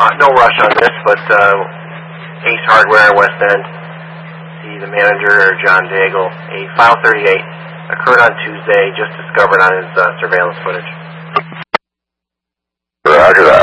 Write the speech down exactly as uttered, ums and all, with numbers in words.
Uh, no rush on this, but uh, Ace Hardware, West End. See the manager, John Daigle. A file thirty-eight occurred on Tuesday, just discovered on his uh, surveillance footage. Roger that.